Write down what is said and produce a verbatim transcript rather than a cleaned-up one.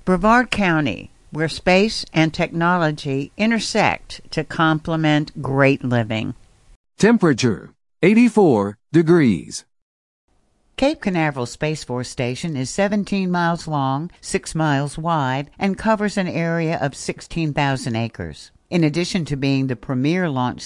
Brevard County, where space and technology intersect to complement great living. Temperature, eighty-four degrees. Cape Canaveral Space Force Station is seventeen miles long, six miles wide, and covers an area of sixteen thousand acres. In addition to being the premier launch